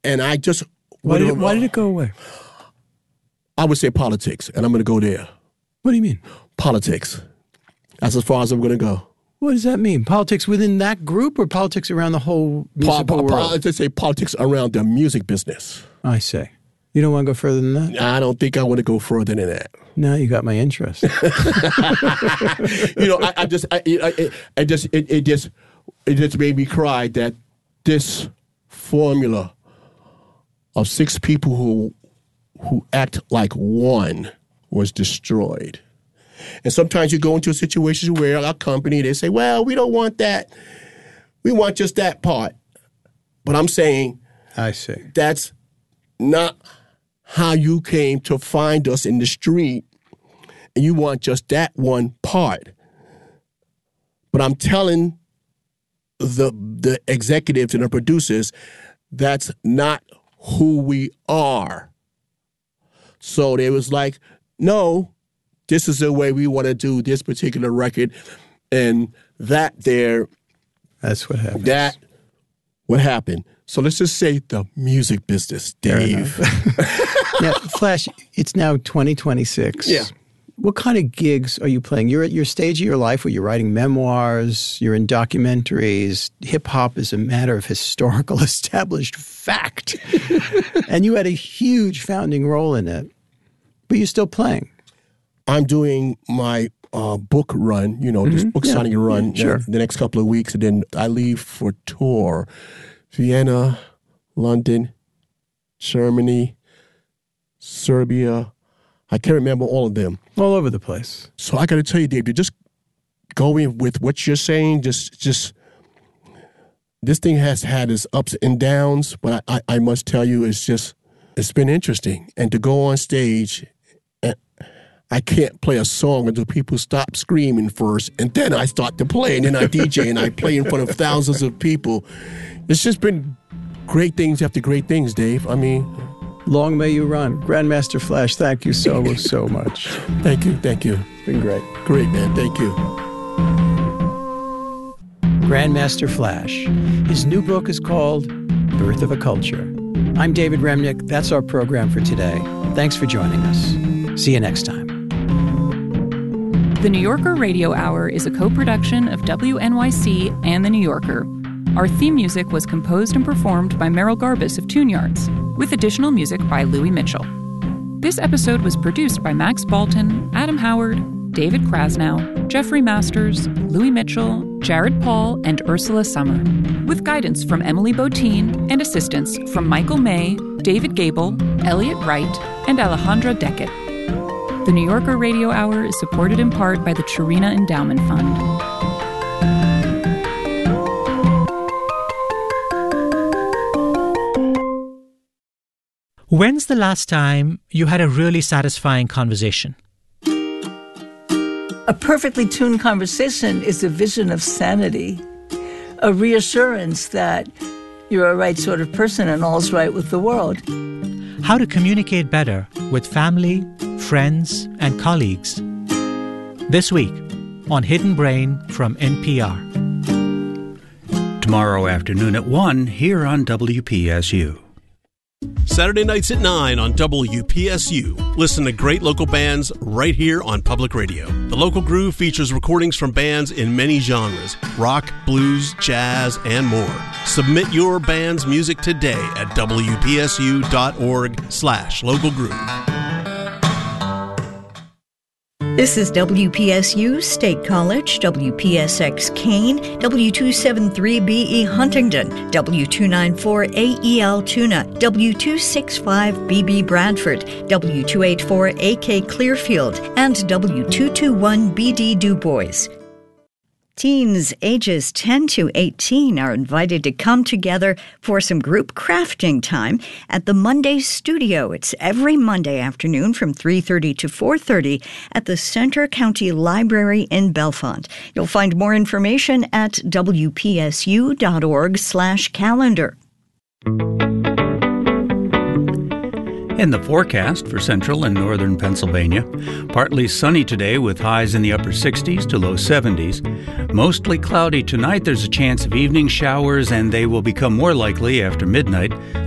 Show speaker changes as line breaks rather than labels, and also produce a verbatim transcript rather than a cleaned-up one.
and I just...
Why did, it, why did it go away?
I would say politics, and I'm going to go there.
What do you mean?
Politics. That's as far as I'm going to go.
What does that mean? Politics within that group or politics around the whole music
po- po-
world?
po- Let's say politics around the music business.
I say. You don't want to go further than that?
I don't think I want to go further than that.
Now you got my interest.
you know, I, I just, I, I, I just, it, it just, it just made me cry that this formula of six people who, who act like one was destroyed. And sometimes you go into a situation where a company, they say, well, we don't want that. We want just that part. But I'm saying,
I see.
That's not how you came to find us in the street, and you want just that one part. But I'm telling the the executives and the producers, that's not who we are. So they was like, no, this is the way we want to do this particular record, and that there.
That's what happened.
That what happened. So let's just say the music business, Dave.
Now, Flash, it's now twenty twenty-six.
Yeah.
What kind of gigs are you playing? You're at your stage of your life where you're writing memoirs, you're in documentaries. Hip-hop is a matter of historical established fact. And you had a huge founding role in it. But you're still playing.
I'm doing my uh, book run, you know, mm-hmm. this book
yeah.
signing run
yeah, sure.
the, the next couple of weeks. And then I leave for tour. Vienna, London, Germany, Serbia. I can't remember all of them.
All over the place.
So I got to tell you, Dave, to just go in with what you're saying, just, just this thing has had its ups and downs, but I, I, I must tell you, it's just, it's been interesting. And to go on stage, and I can't play a song until people stop screaming first, and then I start to play, and then I D J, and I play in front of thousands of people. It's just been great things after great things, Dave. I mean...
Long may you run. Grandmaster Flash, thank you so, so much.
Thank you, thank you.
It's been great.
Great, man. Thank you.
Grandmaster Flash. His new book is called Birth of a Culture. I'm David Remnick. That's our program for today. Thanks for joining us. See you next time.
The New Yorker Radio Hour is a co-production of W N Y C and The New Yorker. Our theme music was composed and performed by Merrill Garbus of Tune Yards, with additional music by Louis Mitchell. This episode was produced by Max Balton, Adam Howard, David Krasnow, Jeffrey Masters, Louis Mitchell, Jared Paul, and Ursula Summer, with guidance from Emily Botine and assistance from Michael May, David Gable, Elliot Wright, and Alejandra Deckett. The New Yorker Radio Hour is supported in part by the Chirina Endowment Fund.
When's the last time you had a really satisfying conversation?
A perfectly tuned conversation is a vision of sanity, a reassurance that you're a right sort of person and all's right with the world.
How to communicate better with family, friends, and colleagues. This week on Hidden Brain from N P R.
Tomorrow afternoon at one here on W P S U.
Saturday nights at nine on W P S U. Listen to great local bands right here on Public Radio. The Local Groove features recordings from bands in many genres: rock, blues, jazz, and more. Submit your band's music today at W P S U dot org slash local groove.
This is W P S U State College, W P S X Kane, W two seventy-three B E Huntington, W two ninety-four A E L Tuna, W two sixty-five B B Bradford, W two eighty-four A K Clearfield, and W two twenty-one B D Du Bois. Teens ages ten to eighteen are invited to come together for some group crafting time at the Monday Studio. It's every Monday afternoon from three thirty to four thirty at the Center County Library in Bellefonte. You'll find more information at W P S U dot org slash calendar.
In the forecast for central and northern Pennsylvania, partly sunny today with highs in the upper sixties to low seventies. Mostly cloudy tonight. There's a chance of evening showers, and they will become more likely after midnight.